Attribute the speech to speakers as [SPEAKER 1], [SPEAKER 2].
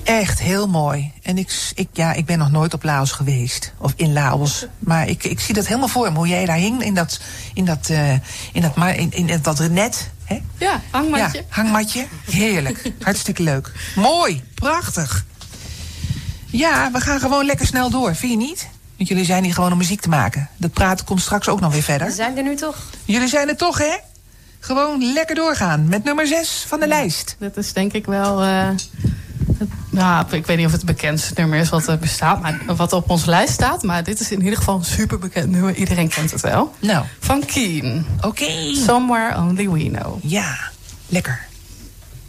[SPEAKER 1] Echt heel mooi. En ik ben nog nooit op Laos geweest. Of in Laos. Maar ik zie dat helemaal voor me. Hoe jij daar hing in dat net. Hè?
[SPEAKER 2] Ja, hangmatje.
[SPEAKER 1] Ja, hangmatje. Heerlijk. Hartstikke leuk. Mooi. Prachtig. Ja, we gaan gewoon lekker snel door. Vind je niet? Want jullie zijn hier gewoon om muziek te maken. Dat praten komt straks ook nog weer verder.
[SPEAKER 3] We zijn er nu toch.
[SPEAKER 1] Jullie zijn er toch, hè? Gewoon lekker doorgaan met nummer 6 van de lijst.
[SPEAKER 2] Dat is denk ik wel... ik weet niet of het het bekendste nummer is wat er bestaat, maar wat op onze lijst staat. Maar dit is in ieder geval een super bekend nummer. Iedereen kent het wel.
[SPEAKER 1] Nou.
[SPEAKER 2] Van Keen.
[SPEAKER 1] Oké.
[SPEAKER 2] Somewhere Only We Know.
[SPEAKER 1] Ja, lekker.